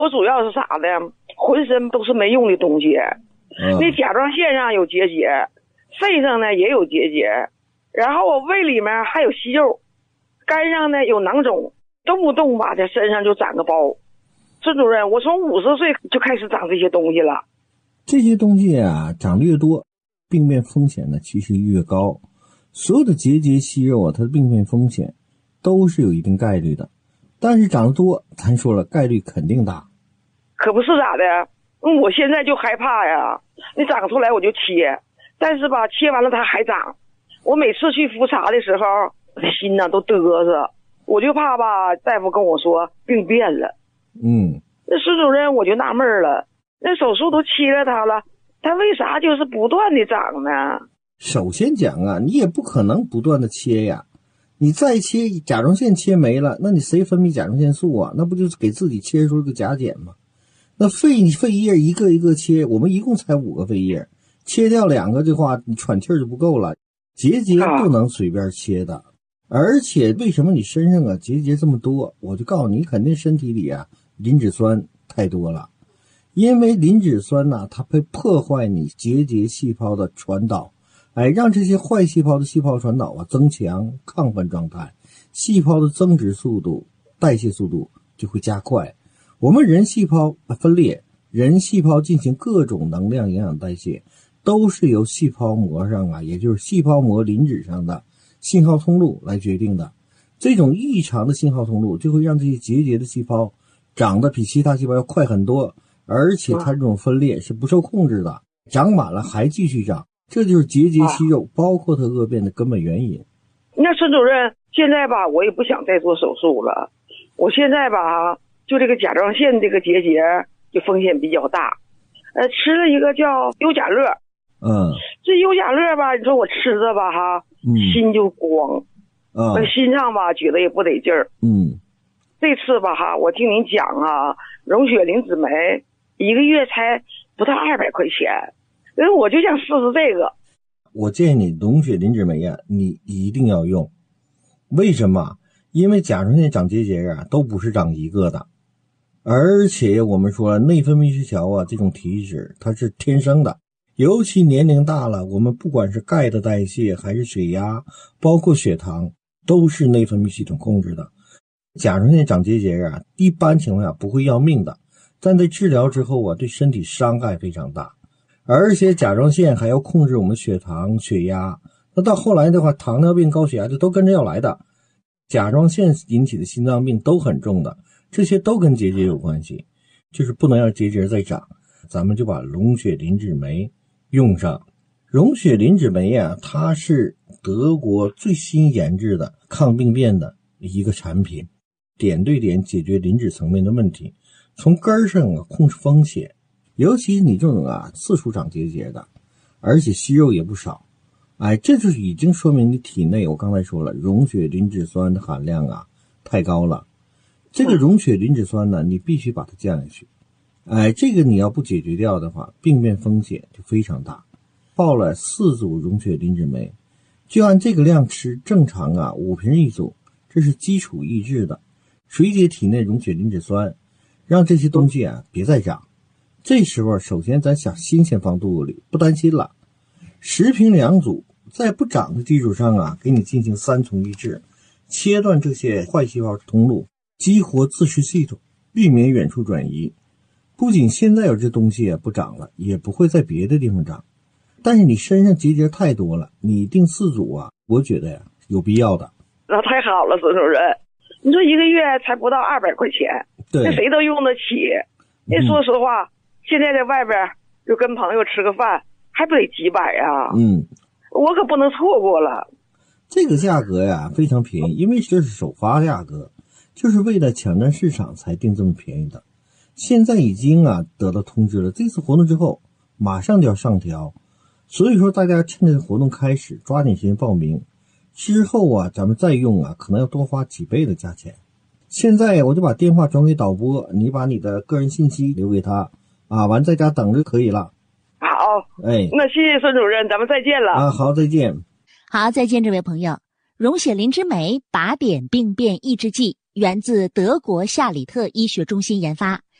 我主要是啥的，浑身都是没用的东西。那甲状腺上有结节，肺上呢也有结节，然后我胃里面还有息肉，肝上呢有囊肿，动不动吧在身上就长个包。孙主任，我从50岁就开始长这些东西了。 这些东西啊，长得越多，病变风险呢其实越高。所有的结节息肉啊，它的病变风险都是有一定概率的，但是长得多，咱说了概率肯定大。 可不是咋的，我现在就害怕呀。你长出来我就切，但是吧，切完了它还长。我每次去复查的时候，心呐都嘚瑟，我就怕吧，大夫跟我说病变了。那孙主任我就纳闷了，那手术都切了它了，它为啥就是不断的长呢？ 首先讲啊，你也不可能不断的切呀，你再切甲状腺切没了，那你谁分泌甲状腺素啊？那不就是给自己切出了个甲减吗？那肺叶一个一个切，我们一共才5个肺叶，切掉2个的话，你喘气就不够了。结节不能随便切的，而且为什么你身上啊结节这么多？我就告诉你，肯定身体里啊磷脂酸太多了，因为磷脂酸呢，它会破坏你结节细胞的传导，让这些坏细胞的细胞传导啊增强亢奋状态，细胞的增殖速度、代谢速度就会加快。我们人细胞分裂，人细胞进行各种能量营养代谢，都是由细胞膜上啊，也就是细胞膜磷脂上的信号通路来决定的。这种异常的信号通路就会让这些结节的细胞长得比其他细胞要快很多，而且它这种分裂是不受控制的，长满了还继续长，这就是结节息肉包括它恶变的根本原因。 那孙主任，现在吧我也不想再做手术了，我现在吧就这个甲状腺这个结节就风险比较大，吃了一个叫优甲乐。这优甲乐吧，你说我吃着吧哈，心就光，心上吧觉得也不得劲儿。这次吧哈，我听您讲啊，溶血磷脂酶1个月才不到200块钱，所以我就想试试这个。 我建议你溶血磷脂酶啊，你一定要用。为什么？因为甲状腺长结节啊，都不是长一个的，而且我们说内分泌失调啊，这种体质它是天生的，尤其年龄大了，我们不管是钙的代谢还是血压，包括血糖，都是内分泌系统控制的。甲状腺长结节啊，一般情况下不会要命的，但在治疗之后啊，对身体伤害非常大。而且甲状腺还要控制我们血糖、血压，那到后来的话，糖尿病、高血压就都跟着要来的。甲状腺引起的心脏病都很重的，这些都跟结节有关系，就是不能让结节再长。咱们就把溶血磷脂酶用上。溶血磷脂酶啊，它是德国最新研制的抗病变的一个产品，点对点解决磷脂层面的问题，从根上啊控制风险。尤其你这种啊四处长结节的，而且息肉也不少，这就是已经说明你体内，我刚才说了，溶血磷脂酸的含量啊太高了。这个溶血磷脂酸呢，你必须把它降下去。这个你要不解决掉的话，病变风险就非常大。报了4组溶血磷脂酶，就按这个量吃，正常啊5瓶一组，这是基础抑制的，水解体内溶血磷脂酸，让这些东西啊别再长。这时候首先咱想新鲜放肚子里，不担心了。10瓶2组，在不长的基础上啊，给你进行3重抑制，切断这些坏细胞通路，激活自噬系统，避免远处转移。不仅现在有这东西不长了，也不会在别的地方长。但是你身上结节太多了，你定4组啊，我觉得呀有必要的。 那太好了，孙主任，你说1个月才不到200块钱， 对， 那谁都用得起。那说实话，现在在外边就跟朋友吃个饭，还不得几百啊？我可不能错过了。 这个价格呀非常便宜，因为这是首发价格，就是为了抢占市场才定这么便宜的。现在已经得到通知了，这次活动之后马上就要上调，所以说大家趁着活动开始抓紧时间报名，之后咱们再用可能要多花几倍的价钱。现在我就把电话转给导播，你把你的个人信息留给他完在家等着可以了。 好，那谢谢孙主任，咱们再见了。 好，再见。 好，再见，这位朋友。溶血磷脂酶靶点病变抑制剂源自德国夏里特医学中心研发，